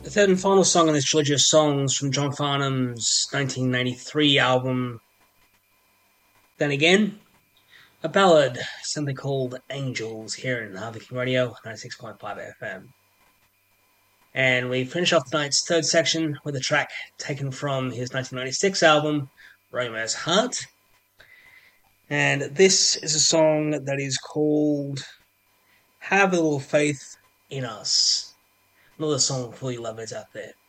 The third and final song in this trilogy of songs from John Farnham's 1993 album, Then Again, a ballad simply called Angels here in Harvey King Radio 96.5 FM. And we finish off tonight's third section with a track taken from his 1996 album, Romeo's Heart. And this is a song that is called Have a Little Faith in Us. Another song for you lovers out there.